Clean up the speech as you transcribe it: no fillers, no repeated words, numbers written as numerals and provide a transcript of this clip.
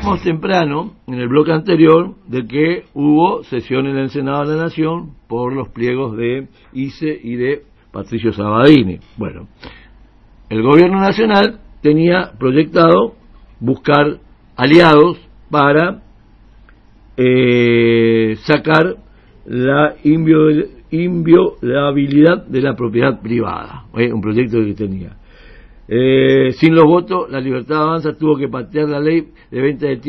Hablábamos temprano, en el bloque anterior, de que hubo sesión en el Senado de la Nación por los pliegos de ICE y de Patricio Sabatini. Bueno, el gobierno nacional tenía proyectado buscar aliados para sacar la inviolabilidad de la propiedad privada, un proyecto que tenía. Sin los votos, la Libertad Avanza tuvo que patear la ley de venta de tierra